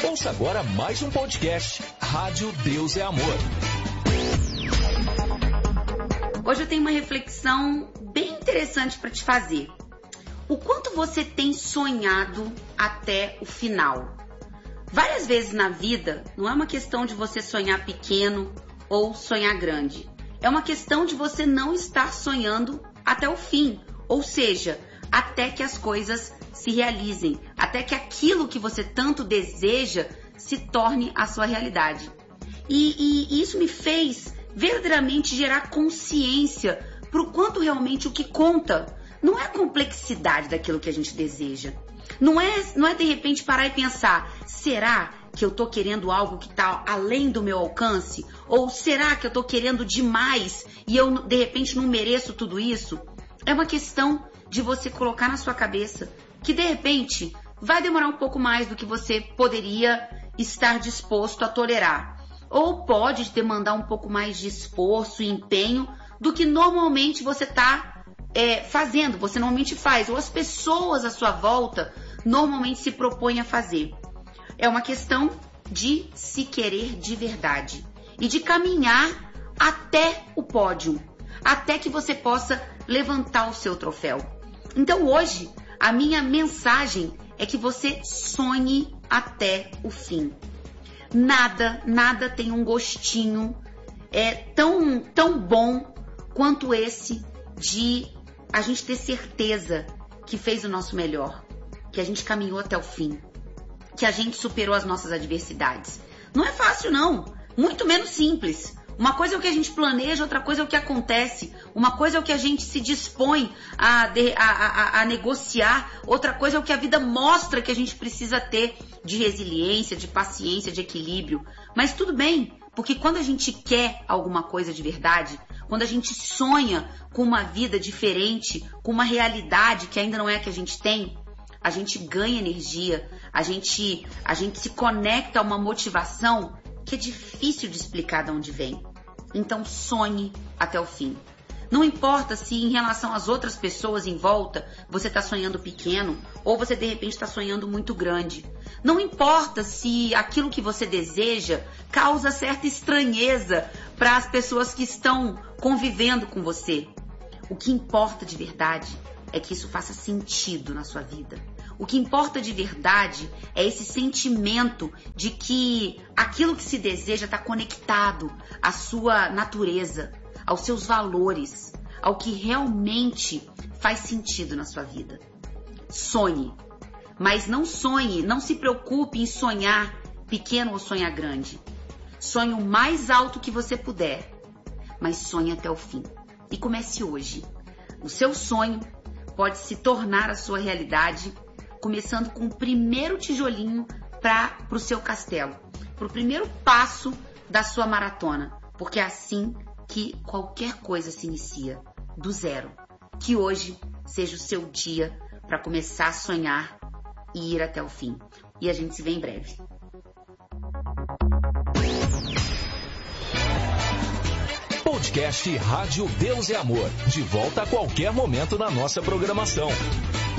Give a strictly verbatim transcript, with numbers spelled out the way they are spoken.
Ouça agora mais um podcast, Rádio Deus é Amor. Hoje eu tenho uma reflexão bem interessante para te fazer. O quanto você tem sonhado até o final? Várias vezes na vida, não é uma questão de você sonhar pequeno ou sonhar grande. É uma questão de você não estar sonhando até o fim, ou seja, até que as coisas se realizem, até que aquilo que você tanto deseja se torne a sua realidade. E, e isso me fez verdadeiramente gerar consciência para o quanto realmente o que conta não é a complexidade daquilo que a gente deseja. Não é, não é de repente parar e pensar, será que eu estou querendo algo que está além do meu alcance? Ou será que eu estou querendo demais e eu de repente não mereço tudo isso? É uma questão de você colocar na sua cabeça que de repente vai demorar um pouco mais do que você poderia estar disposto a tolerar. Ou pode demandar um pouco mais de esforço e empenho do que normalmente você está é, fazendo, você normalmente faz, ou as pessoas à sua volta normalmente se propõem a fazer. É uma questão de se querer de verdade e de caminhar até o pódio, até que você possa levantar o seu troféu. Então hoje, a minha mensagem é que você sonhe até o fim. Nada, nada tem um gostinho é, tão, tão bom quanto esse de a gente ter certeza que fez o nosso melhor, que a gente caminhou até o fim, que a gente superou as nossas adversidades. Não é fácil não, muito menos simples. Uma coisa é o que a gente planeja, outra coisa é o que acontece. Uma coisa é o que a gente se dispõe a, de, a, a, a negociar. Outra coisa é o que a vida mostra que a gente precisa ter de resiliência, de paciência, de equilíbrio. Mas tudo bem, porque quando a gente quer alguma coisa de verdade, quando a gente sonha com uma vida diferente, com uma realidade que ainda não é a que a gente tem, a gente ganha energia, a gente, a gente se conecta a uma motivação que é difícil de explicar de onde vem. Então sonhe até o fim. Não importa se em relação às outras pessoas em volta você está sonhando pequeno ou você de repente está sonhando muito grande. Não importa se aquilo que você deseja causa certa estranheza para as pessoas que estão convivendo com você. O que importa de verdade é que isso faça sentido na sua vida. O que importa de verdade é esse sentimento de que aquilo que se deseja está conectado à sua natureza, aos seus valores, ao que realmente faz sentido na sua vida. Sonhe, mas não sonhe, não se preocupe em sonhar pequeno ou sonhar grande. Sonhe o mais alto que você puder, mas sonhe até o fim. E comece hoje. O seu sonho pode se tornar a sua realidade, começando com o primeiro tijolinho para o seu castelo, para o primeiro passo da sua maratona, porque é assim que qualquer coisa se inicia, do zero. Que hoje seja o seu dia para começar a sonhar e ir até o fim. E a gente se vê em breve. Podcast Rádio Deus é Amor. De volta a qualquer momento na nossa programação.